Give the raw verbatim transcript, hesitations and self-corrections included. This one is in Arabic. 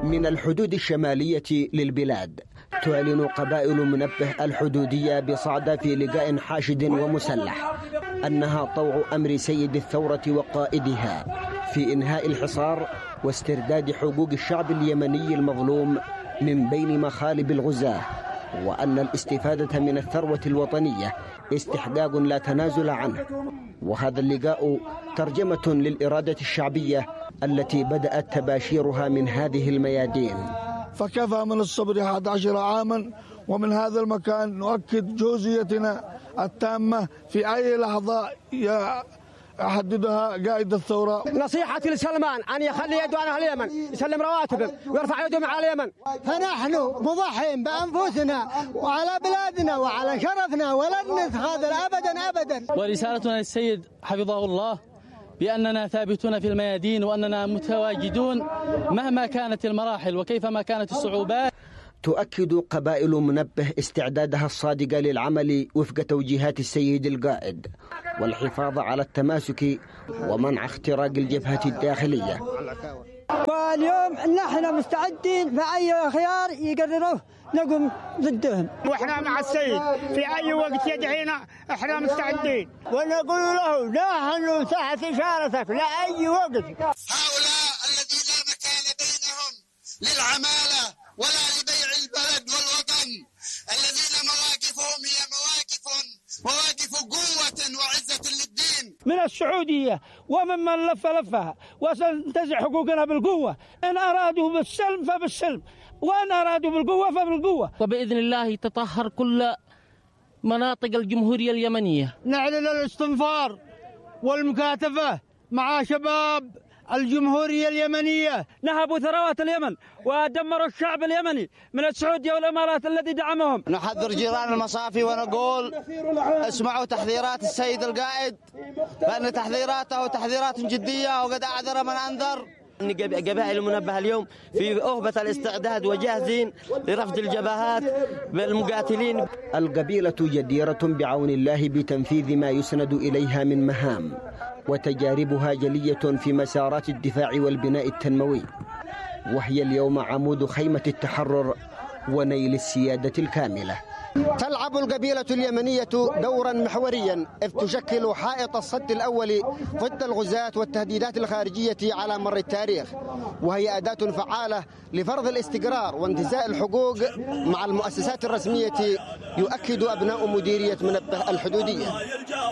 من الحدود الشمالية للبلاد تعلن قبائل منبه الحدودية بصعدة في لقاء حاشد ومسلح أنها طوع أمر سيد الثورة وقائدها في إنهاء الحصار واسترداد حقوق الشعب اليمني المظلوم من بين مخالب الغزاة، وأن الاستفادة من الثروة الوطنية استحقاق لا تنازل عنه. وهذا اللقاء ترجمة للإرادة الشعبية التي بدأت تباشيرها من هذه الميادين. فكفى من الصبر أحد عشر عاما، ومن هذا المكان نؤكد جوزيتنا التامة في أي لحظة يحددها قائد الثورة. نصيحتي لسلمان أن يخلي يده عن أهل اليمن، يسلم رواتبه ويرفع يده على اليمن. فنحن مضحين بأنفسنا وعلى بلادنا وعلى شرفنا ولن نتخاذل أبدا أبدا. ورسالتنا للسيد حفظه الله بأننا ثابتون في الميادين وأننا متواجدون مهما كانت المراحل وكيفما كانت الصعوبات. تؤكد قبائل منبه استعدادها الصادق للعمل وفق توجيهات السيد القائد والحفاظ على التماسك ومنع اختراق الجبهة الداخلية. واليوم نحن مستعدين فأي خيار يقرروه نقوم ضدهم، واحنا مع السيد في أي وقت يدعينا احنا مستعدين، ونقول له نحن تحت إشارتك لأي وقت. هؤلاء الذين لا مكان بينهم للعمالة ولا لبيع البلد والوطن، الذين مواقفهم هي مواقف مواقف قوة وعزة للدين من السعودية وممن لف لفها، وسننتزع حقوقنا بالقوة، إن أرادوا بالسلم فبالسلم، وإن أرادوا بالقوة فبالقوة. وبإذن الله تطهر كل مناطق الجمهورية اليمنية. نعلن الاستنفار والمكاتفة مع شباب الجمهورية اليمنية. نهبوا ثروات اليمن ودمروا الشعب اليمني من السعودية والإمارات الذي دعمهم. نحذر جيران المصافي ونقول اسمعوا تحذيرات السيد القائد، فإن تحذيراته تحذيرات جدية وقد أعذر من أنذر. قبائل منبه اليوم في أهبة الاستعداد وجاهزين لرفض الجبهات بالمقاتلين. القبيلة جديرة بعون الله بتنفيذ ما يسند إليها من مهام، وتجاربها جلية في مسارات الدفاع والبناء التنموي، وهي اليوم عمود خيمة التحرر ونيل السيادة الكاملة. تلعب القبيلة اليمنية دورا محوريا، إذ تشكل حائط الصد الأول ضد الغزاة والتهديدات الخارجية على مر التاريخ، وهي أداة فعالة لفرض الاستقرار وانتزاع الحقوق مع المؤسسات الرسمية، يؤكد أبناء مديرية منبه الحدودية.